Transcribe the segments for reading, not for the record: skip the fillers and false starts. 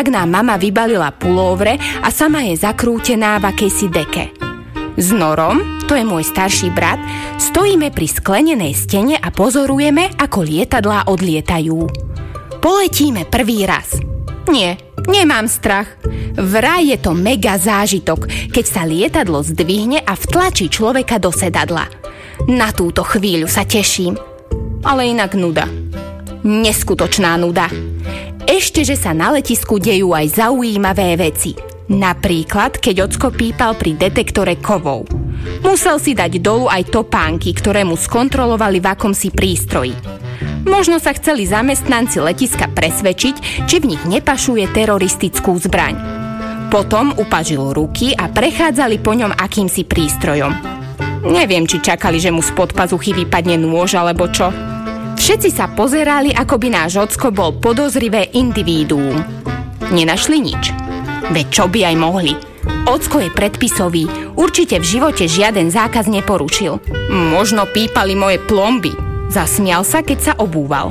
Tak nám mama vybalila pulóvre a sama je zakrútená v akejsi deke. S Norom, to je môj starší brat, stojíme pri sklenenej stene a pozorujeme, ako lietadlá odlietajú. Poletíme prvý raz. Nie, nemám strach. Vraj je to mega zážitok, keď sa lietadlo zdvihne a vtlačí človeka do sedadla. Na túto chvíľu sa teším. Ale inak nuda. Neskutočná nuda. Ešte, že sa na letisku dejú aj zaujímavé veci. Napríklad, keď ocko pípal pri detektore kovov. Musel si dať dolu aj topánky, ktoré mu skontrolovali v akomsi prístroji. Možno sa chceli zamestnanci letiska presvedčiť, či v nich nepašuje teroristickú zbraň. Potom upažil ruky a prechádzali po ňom akýmsi prístrojom. Neviem, či čakali, že mu spod pazuchy vypadne nôž alebo čo. Všetci sa pozerali, ako by náš ocko bol podozrivé individuum. Nenašli nič. Veď čo by aj mohli. Ocko je predpisový, určite v živote žiaden zákaz neporušil. Možno pípali moje plomby. Zasmial sa, keď sa obúval.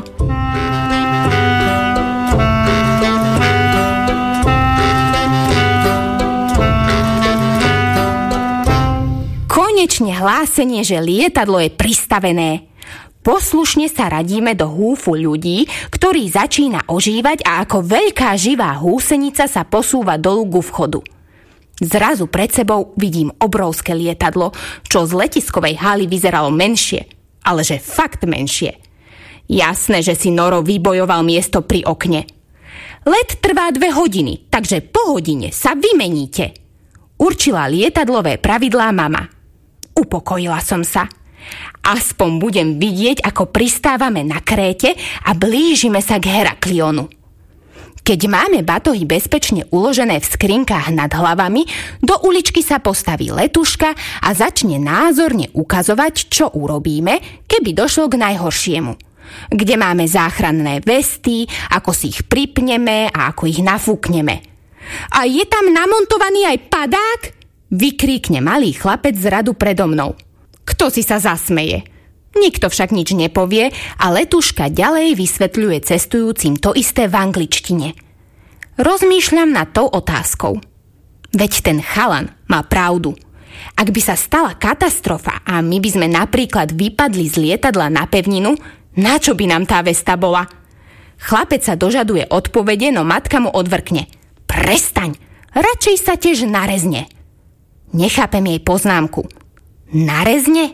Konečne hlásenie, že lietadlo je pristavené. Poslušne sa radíme do húfu ľudí, ktorý začína ožívať a ako veľká živá húsenica sa posúva dolu ku vchodu. Zrazu pred sebou vidím obrovské lietadlo, čo z letiskovej haly vyzeralo menšie, ale že fakt menšie. Jasné, že si Noro vybojoval miesto pri okne. Let trvá 2 hodiny, takže po hodine sa vymeníte. Určila lietadlové pravidlá mama. Upokojila som sa. Aspoň budem vidieť, ako pristávame na Kréte a blížime sa k Heraklionu. Keď máme batohy bezpečne uložené v skrinkách nad hlavami, do uličky sa postaví letuška a začne názorne ukazovať, čo urobíme, keby došlo k najhoršiemu. Kde máme záchranné vesty, ako si ich pripneme a ako ich nafúkneme. A je tam namontovaný aj padák? Vykríkne malý chlapec z radu predo mnou. Kto si sa zasmeje? Nikto však nič nepovie a letuška ďalej vysvetľuje cestujúcim to isté v angličtine. Rozmýšľam nad tou otázkou. Veď ten chalan má pravdu. Ak by sa stala katastrofa a my by sme napríklad vypadli z lietadla na pevninu, na čo by nám tá vesta bola? Chlapec sa dožaduje odpovede, no matka mu odvrkne. Prestaň, radšej sa tiež narezne. Nechápem jej poznámku. Narezne?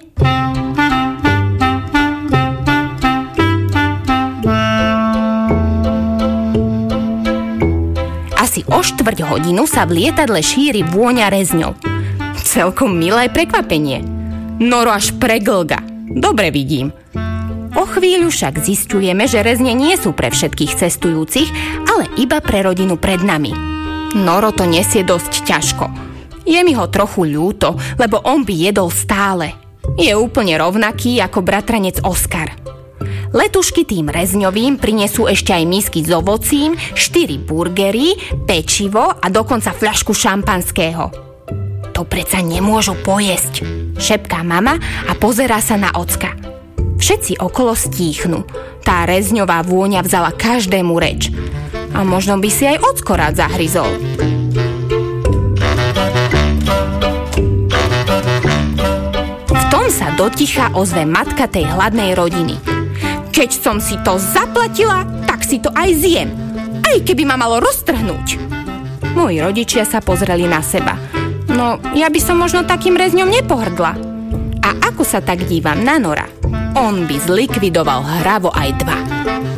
Asi o 4 hodinu sa v lietadle šíri vôňa rezňov. Celkom milé prekvapenie. Noro až preglga. Dobre vidím. O chvíľu však zisťujeme, že rezne nie sú pre všetkých cestujúcich, ale iba pre rodinu pred nami. Noro to nesie dosť ťažko. Je mi ho trochu ľúto, lebo on by jedol stále. Je úplne rovnaký ako bratranec Oskar. Letušky tým rezňovým prinesú ešte aj misky s ovocím, 4 burgery, pečivo a dokonca fľašku šampanského. To predsa nemôžu pojesť, šepká mama a pozerá sa na ocka. Všetci okolo stíchnu. Tá rezňová vôňa vzala každému reč. A možno by si aj ocko rád zahryzol. V tom sa doticha ozve matka tej hladnej rodiny. Keď som si to zaplatila, tak si to aj zjem. Aj keby ma malo roztrhnúť. Moji rodičia sa pozreli na seba. No, ja by som možno takým rezňom nepohrdla. A ako sa tak dívam na Nora, on by zlikvidoval hravo aj 2.